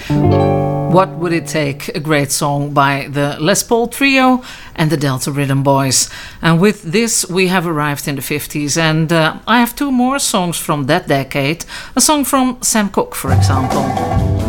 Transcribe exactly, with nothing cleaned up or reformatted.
What Would It Take? A great song by the Les Paul Trio and the Delta Rhythm Boys. And with this we have arrived in the fifties, and uh, I have two more songs from that decade. A song from Sam Cooke, for example.